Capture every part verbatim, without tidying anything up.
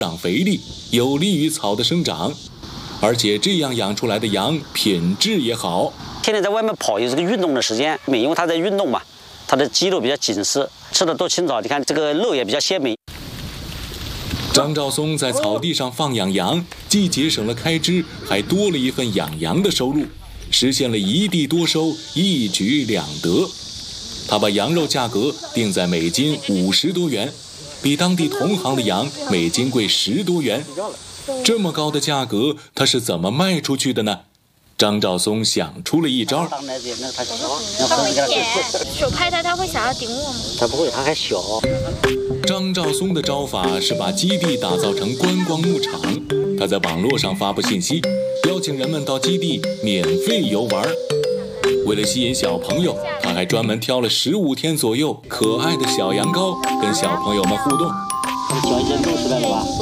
长肥力，有利于草的生长，而且这样养出来的羊品质也好。 天天在外面跑，有这个运动的时间，因为它在运动嘛，它的肌肉比较紧实，吃的多清早，你看这个肉也比较鲜美。 张兆松在草地上放养羊，既节省了开支，还多了一份养羊的收入，实现了一地多收，一举两得。他把羊肉价格定在每斤五十多元，比当地同行的羊每斤贵十多元。这么高的价格，他是怎么卖出去的呢？张兆松想出了一招。 他会舔，手拍他，他会想要顶我吗？ 他不会，他还小。 张兆松的招法是把基地打造成观光牧场，他在网络上发布信息，邀请人们到基地免费游玩。为了吸引小朋友，他还专门挑了十五天左右可爱的小羊羔，跟小朋友们互动。 脚已经露出来了吧？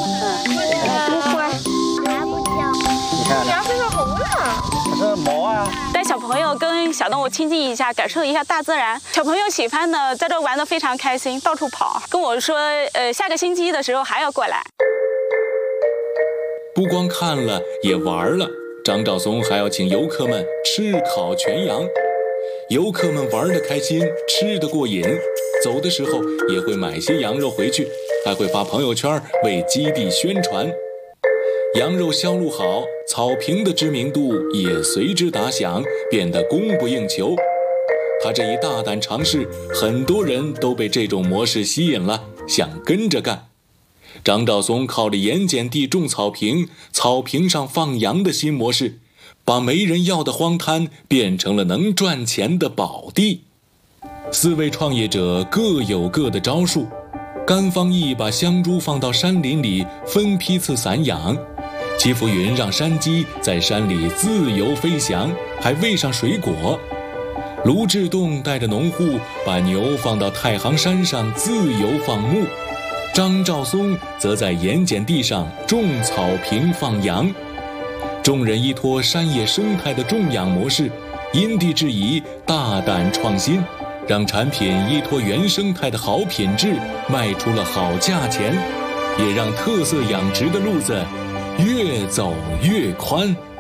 你看， 羊身上红了。 它是毛啊。 带小朋友跟小动物亲近一下，感受一下大自然。小朋友喜欢的，在这玩得非常开心，到处跑，跟我说，呃，下个星期的时候还要过来。 不光看了，也玩了。张兆松还要请游客们吃烤全羊，游客们玩得开心，吃得过瘾，走的时候也会买些羊肉回去，还会发朋友圈为基地宣传。羊肉销路好，草坪的知名度也随之打响，变得供不应求。他这一大胆尝试，很多人都被这种模式吸引了，想跟着干。张兆松靠着盐碱地种草坪，草坪上放羊的新模式，把没人要的荒滩变成了能赚钱的宝地。四位创业者各有各的招数，甘方义把香猪放到山林里分批次散养，戚浮云让山鸡在山里自由飞翔，还喂上水果。卢志栋带着农户把牛放到太行山上自由放牧，张兆松则在盐碱地上种草坪放羊。众人依托山野生态的种养模式，因地制宜，大胆创新，让产品依托原生态的好品质卖出了好价钱，也让特色养殖的路子越走越宽。